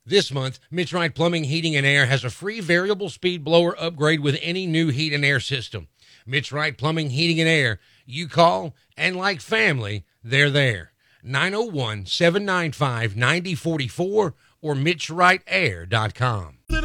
This month, Mitch Wright Plumbing, Heating, and Air has a free variable speed blower upgrade with any new heat and air system. Mitch Wright Plumbing, Heating, and Air. You call, and like family, they're there. 901-795-9044 or MitchWrightAir.com.